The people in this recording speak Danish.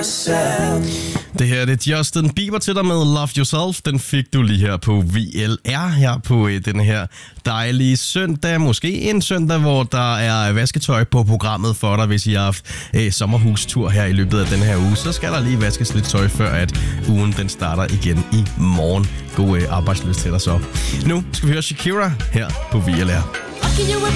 Det her det er Justin Bieber til dig med Love Yourself. Den fik du lige her på VLR, her på den her dejlige søndag. Måske en søndag, hvor der er vasketøj på programmet for dig, hvis I har haft sommerhustur her i løbet af den her uge. Så skal der lige vaskes lidt tøj, før at ugen den starter igen i morgen. God arbejdsløst til dig så. Nu skal vi høre Shakira her på VLR.